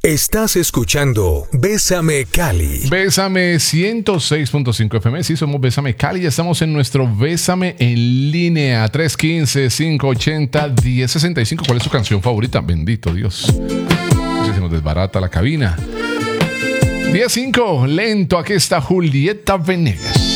Estás escuchando Bésame Cali. Bésame 106.5 FM. Sí, somos Bésame Cali. Ya estamos en nuestro Bésame en línea. 315-580-1065. ¿Cuál es su canción favorita? Bendito Dios. Se nos desbarata la cabina. 10-5. Lento. Aquí está Julieta Venegas.